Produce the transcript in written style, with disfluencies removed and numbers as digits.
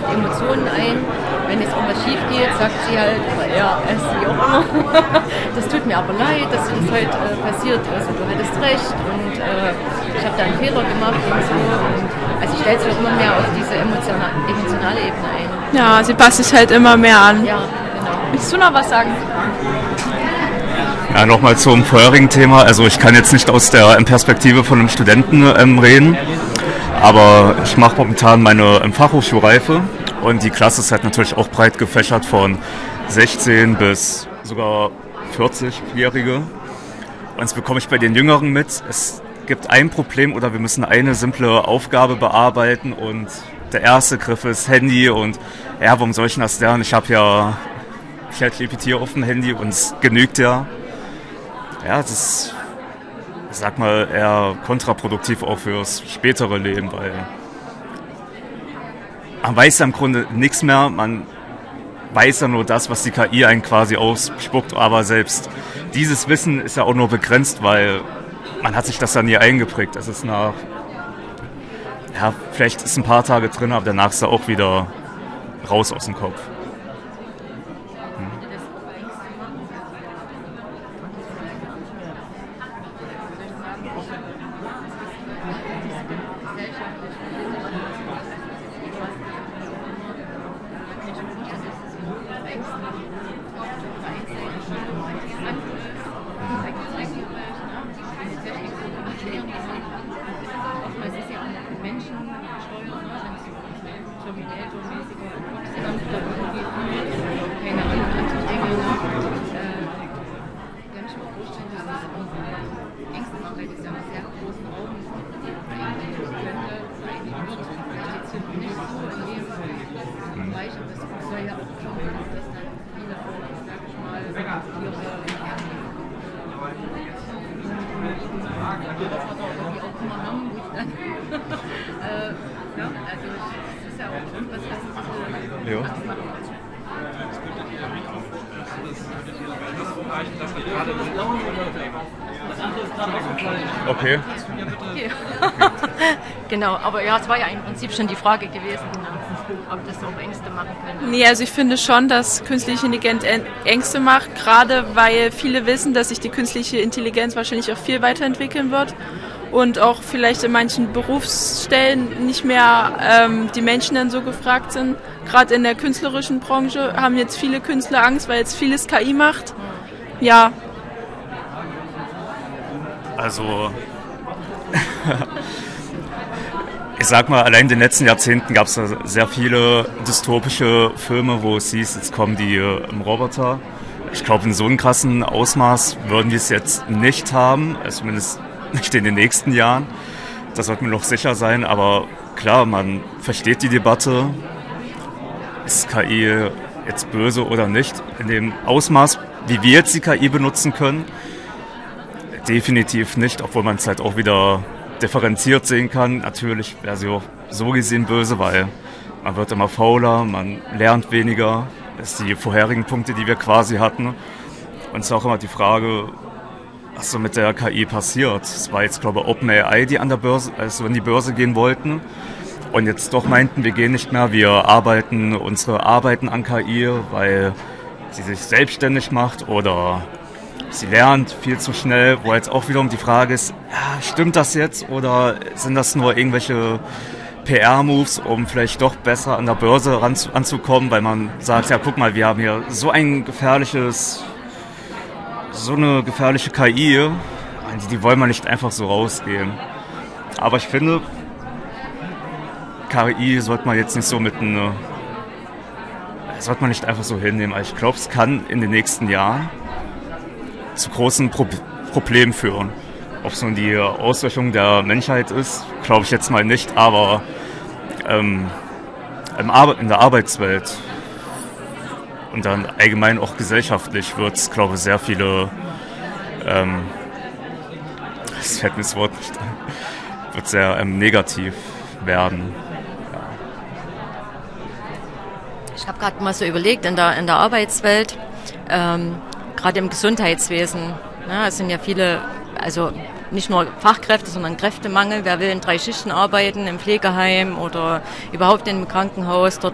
Emotionen ein. Wenn jetzt irgendwas schief geht, sagt sie halt, ja, wie auch immer. Das tut mir aber leid, dass das heute passiert ist und du hattest recht und ich habe da einen Fehler gemacht und so. Und also ich stelle sich auch immer mehr auf diese emotionale Ebene ein. Ja, sie passt sich halt immer mehr an. Ja, genau. Willst du noch was sagen? Ja, nochmal zum vorherigen Thema. Also ich kann jetzt nicht aus der Perspektive von einem Studenten reden, aber ich mache momentan meine Fachhochschulreife und die Klasse ist halt natürlich auch breit gefächert von 16 bis sogar 40-Jährige. Und das bekomme ich bei den Jüngeren mit. Es gibt ein Problem oder wir müssen eine simple Aufgabe bearbeiten und der erste Griff ist Handy und ja, warum soll ich denn das lernen? Ich habe ja ChatGPT auf dem Handy und es genügt ja. Ja, das ist, ich sag mal, eher kontraproduktiv auch fürs spätere Leben, weil man weiß ja im Grunde nichts mehr, man weiß ja nur das, was die KI einen quasi ausspuckt, aber selbst dieses Wissen ist ja auch nur begrenzt, weil man hat sich das ja nie eingeprägt. Es ist nach, ja, vielleicht ist ein paar Tage drin, aber danach ist er auch wieder raus aus dem Kopf. Okay. Genau, aber ja, es war ja im Prinzip schon die Frage gewesen, ob das auch Ängste machen könnte. Nee, also ich finde schon, dass künstliche Intelligenz Ängste macht, gerade weil viele wissen, dass sich die künstliche Intelligenz wahrscheinlich auch viel weiterentwickeln wird und auch vielleicht in manchen Berufsstellen nicht mehr die Menschen dann so gefragt sind. Gerade in der künstlerischen Branche haben jetzt viele Künstler Angst, weil jetzt vieles KI macht. Ja. Also, ich sag mal, allein in den letzten Jahrzehnten gab es sehr viele dystopische Filme, wo es hieß, jetzt kommen die Roboter. Ich glaube, in so einem krassen Ausmaß würden wir es jetzt nicht haben, zumindest nicht in den nächsten Jahren. Das sollte mir noch sicher sein, aber klar, man versteht die Debatte. Ist KI jetzt böse oder nicht? In dem Ausmaß, wie wir jetzt die KI benutzen können, definitiv nicht, obwohl man es halt auch wieder differenziert sehen kann. Natürlich wäre sie auch so gesehen böse, weil man wird immer fauler, man lernt weniger. Das ist die vorherigen Punkte, die wir quasi hatten. Und es ist auch immer die Frage, was so mit der KI passiert. Es war jetzt, glaube ich, OpenAI, die an der Börse, also an die Börse gehen wollten. Und jetzt doch meinten, wir gehen nicht mehr, wir arbeiten unsere Arbeiten an KI, weil sie sich selbstständig macht oder sie lernt viel zu schnell, wo jetzt auch wiederum die Frage ist, ja, stimmt das jetzt oder sind das nur irgendwelche PR-Moves, um vielleicht doch besser an der Börse anzukommen, weil man sagt, ja, guck mal, wir haben hier so eine gefährliche KI, die wollen wir nicht einfach so rausgehen. Aber ich finde, KI sollte man jetzt nicht so sollte man nicht einfach so hinnehmen. Also ich glaube, es kann in den nächsten Jahren zu großen Problemen führen. Ob es nun die Auslöschung der Menschheit ist, glaube ich jetzt mal nicht, aber in der Arbeitswelt und dann allgemein auch gesellschaftlich wird es, glaube ich, sehr viele, das fällt mir das Wort nicht ein, wird sehr negativ werden. Ja. Ich habe gerade mal so überlegt, in der Arbeitswelt, gerade im Gesundheitswesen, ne, es sind ja viele, also nicht nur Fachkräfte, sondern Kräftemangel. Wer will in 3 Schichten arbeiten, im Pflegeheim oder überhaupt im Krankenhaus? Dort